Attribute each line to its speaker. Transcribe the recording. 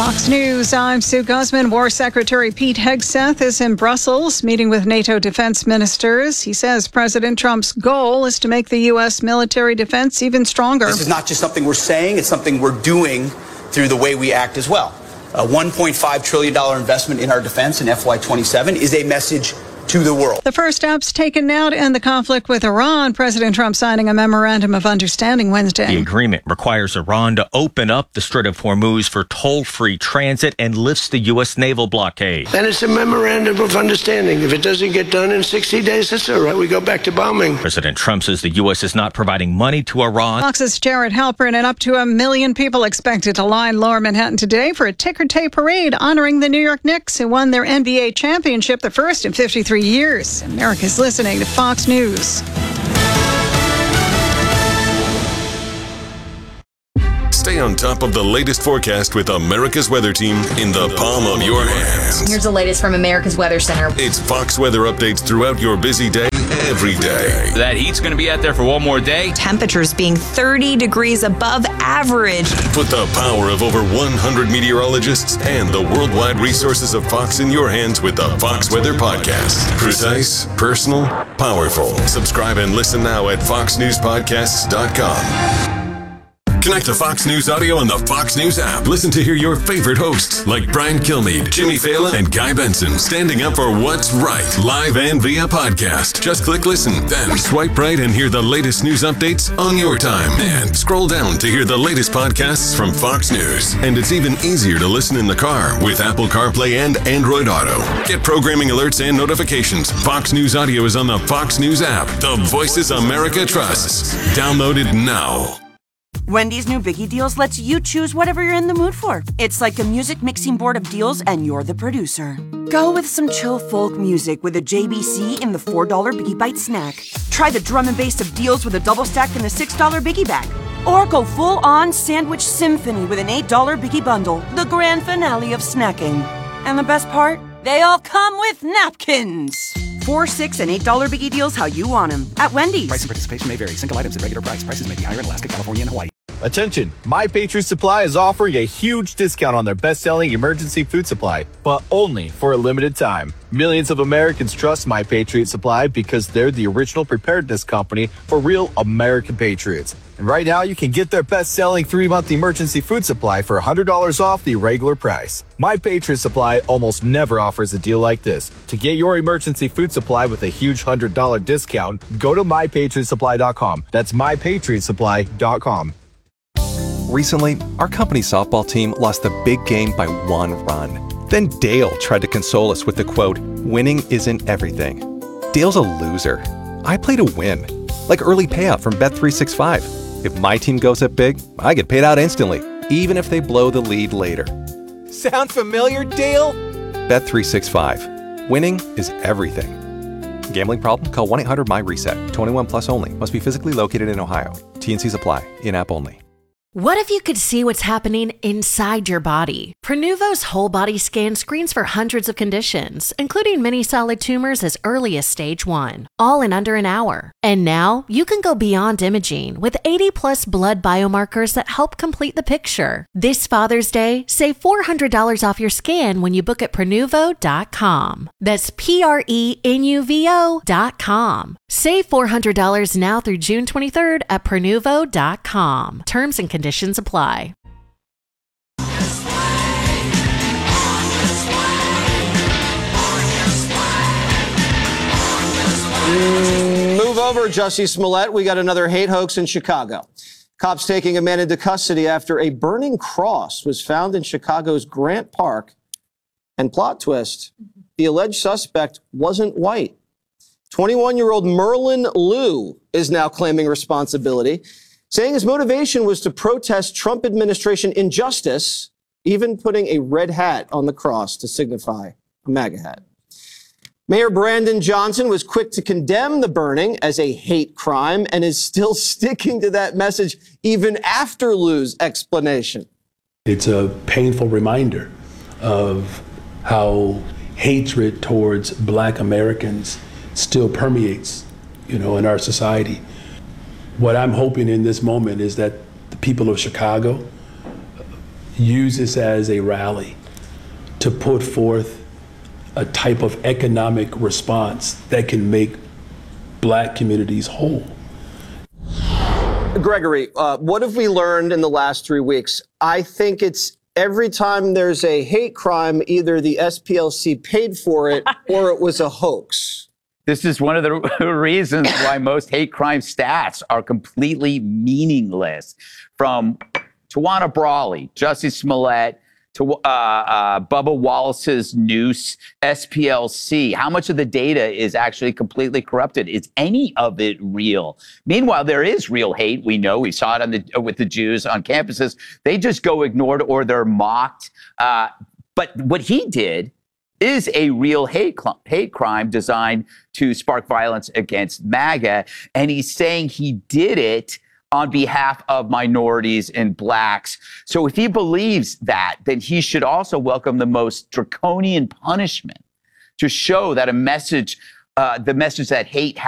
Speaker 1: Fox News, I'm Sue Guzman. War Secretary Pete Hegseth is in Brussels meeting with NATO defense ministers. He says President Trump's goal is to make the U.S. military defense even stronger.
Speaker 2: This is not just something we're saying, it's something we're doing through the way we act as well. A $1.5 trillion investment in our defense in FY27 is a message to the world.
Speaker 1: The first steps taken now to end the conflict with Iran. President Trump signing a memorandum of understanding Wednesday.
Speaker 3: The agreement requires Iran to open up the Strait of Hormuz for toll-free transit and lifts the U.S. naval blockade.
Speaker 4: Then it's a memorandum of understanding. If it doesn't get done in 60 days, that's all right. We go back to bombing.
Speaker 3: President Trump says the U.S. is not providing money to Iran.
Speaker 1: Fox's Jared Halpern and up to 1 million people expected to line Lower Manhattan today for a ticker tape parade honoring the New York Knicks, who won their NBA championship, the first in 53 years. America's listening to Fox News.
Speaker 5: Stay on top of the latest forecast with America's Weather Team in the palm of your hands.
Speaker 6: Here's the latest from America's Weather Center.
Speaker 5: It's Fox weather updates throughout your busy day, every day.
Speaker 7: That heat's going to be out there for one more day.
Speaker 8: Temperatures being 30 degrees above average.
Speaker 5: Put the power of over 100 meteorologists and the worldwide resources of Fox in your hands with the Fox Weather Podcast. Precise, personal, powerful. Subscribe and listen now at foxnewspodcasts.com. Connect to Fox News Audio on the Fox News app. Listen to hear your favorite hosts like Brian Kilmeade, Jimmy Fallon, and Guy Benson standing up for what's right, live and via podcast. Just click listen, then swipe right and hear the latest news updates on your time. And scroll down to hear the latest podcasts from Fox News. And it's even easier to listen in the car with Apple CarPlay and Android Auto. Get programming alerts and notifications. Fox News Audio is on the Fox News app. The voices America trusts. Download it now.
Speaker 9: Wendy's new Biggie Deals lets you choose whatever you're in the mood for. It's like a music mixing board of deals, and you're the producer. Go with some chill folk music with a JBC in the $4 Biggie Bite snack. Try the drum and bass of deals with a double stack in the $6 Biggie bag. Or go full-on sandwich symphony with an $8 Biggie bundle, the grand finale of snacking. And the best part? They all come with napkins. $4, $6, and $8 Biggie Deals how you want them at Wendy's.
Speaker 10: Price and participation may vary. Single items at regular price. Prices may be higher in Alaska, California, and Hawaii.
Speaker 11: Attention! My Patriot Supply is offering a huge discount on their best-selling emergency food supply, but only for a limited time. Millions of Americans trust My Patriot Supply because they're the original preparedness company for real American patriots. And right now, you can get their best-selling 3-month emergency food supply for $100 off the regular price. My Patriot Supply almost never offers a deal like this. To get your emergency food supply with a huge $100 discount, go to MyPatriotSupply.com. That's MyPatriotSupply.com.
Speaker 12: Recently, our company softball team lost the big game by 1 run. Then Dale tried to console us with the quote, "Winning isn't everything." Dale's a loser. I play to win. Like early payout from Bet365. If my team goes up big, I get paid out instantly, even if they blow the lead later.
Speaker 13: Sound familiar, Dale?
Speaker 12: Bet365. Winning is everything. Gambling problem? Call 1-800-MY-RESET. 21 plus only. Must be physically located in Ohio. T&Cs apply. In-app only.
Speaker 14: What if you could see what's happening inside your body? Prenuvo's whole body scan screens for hundreds of conditions, including many solid tumors as early as stage 1, all in under an hour. And now you can go beyond imaging with 80 plus blood biomarkers that help complete the picture. This Father's Day, save $400 off your scan when you book at Prenuvo.com. That's Prenuvo.com. Save $400 now through June 23rd at Prenuvo.com. Terms and conditions apply.
Speaker 15: Move over, Jussie Smollett. We got another hate hoax in Chicago. Cops taking a man into custody after a burning cross was found in Chicago's Grant Park. And plot twist, the alleged suspect wasn't white. 21-year-old Merlin Liu is now claiming responsibility, saying his motivation was to protest Trump administration injustice, even putting a red hat on the cross to signify a MAGA hat. Mayor Brandon Johnson was quick to condemn the burning as a hate crime and is still sticking to that message even after Liu's explanation.
Speaker 16: It's a painful reminder of how hatred towards Black Americans still permeates, in our society. What I'm hoping in this moment is that the people of Chicago use this as a rally to put forth a type of economic response that can make Black communities whole.
Speaker 15: Gregory, what have we learned in the last 3 weeks? I think it's every time there's a hate crime, either the SPLC paid for it or it was a hoax.
Speaker 17: This is one of the reasons why most hate crime stats are completely meaningless. From Tawana Brawley, Jussie Smollett, to Bubba Wallace's Noose, SPLC. How much of the data is actually completely corrupted? Is any of it real? Meanwhile, there is real hate. We know. We saw it with the Jews on campuses. They just go ignored or they're mocked. But what he did is a real hate crime designed to spark violence against MAGA. And he's saying he did it on behalf of minorities and Blacks. So if he believes that, then he should also welcome the most draconian punishment to show that the message that hate